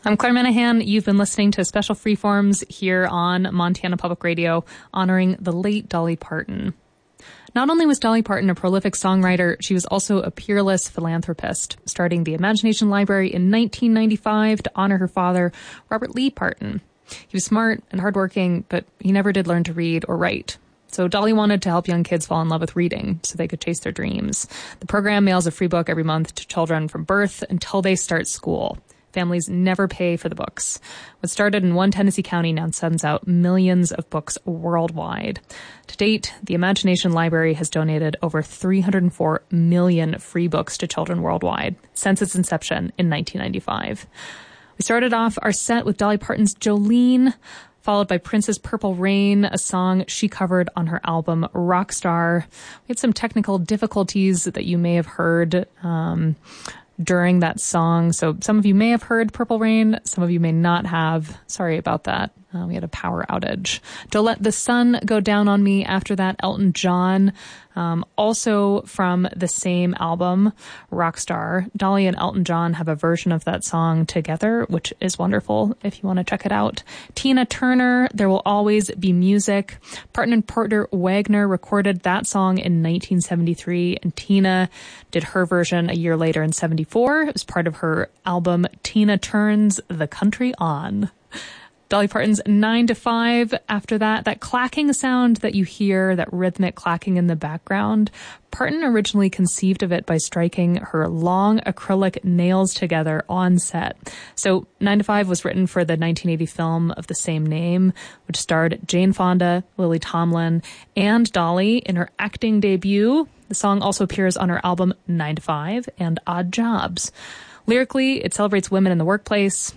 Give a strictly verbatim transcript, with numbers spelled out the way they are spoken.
I'm Claire Minahan. You've been listening to Special Freeforms here on Montana Public Radio, honoring the late Dolly Parton. Not only was Dolly Parton a prolific songwriter, she was also a peerless philanthropist, starting the Imagination Library in nineteen ninety-five to honor her father, Robert Lee Parton. He was smart and hardworking, but he never did learn to read or write. So Dolly wanted to help young kids fall in love with reading so they could chase their dreams. The program mails a free book every month to children from birth until they start school. Families never pay for the books. What started in one Tennessee county now sends out millions of books worldwide. To date, the Imagination Library has donated over three hundred four million free books to children worldwide since its inception in nineteen ninety-five. We started off our set with Dolly Parton's Jolene, followed by Prince's Purple Rain, a song she covered on her album Rockstar. We had some technical difficulties that you may have heard um, during that song. So some of you may have heard Purple Rain, some of you may not have. Sorry about that. Uh, we had a power outage. Don't Let the Sun Go Down on Me. After that, Elton John, um, also from the same album, Rockstar. Dolly and Elton John have a version of that song together, which is wonderful if you want to check it out. Tina Turner, There Will Always Be Music. Parton and Porter Wagner recorded that song in nineteen seventy-three, and Tina did her version a year later in seventy-four. It was part of her album Tina Turns the Country On. Dolly Parton's nine to five. After that, that clacking sound that you hear, that rhythmic clacking in the background, Parton originally conceived of it by striking her long acrylic nails together on set. So nine to five was written for the nineteen eighty film of the same name, which starred Jane Fonda, Lily Tomlin, and Dolly in her acting debut. The song also appears on her album nine to five and Odd Jobs. Lyrically, it celebrates women in the workplace.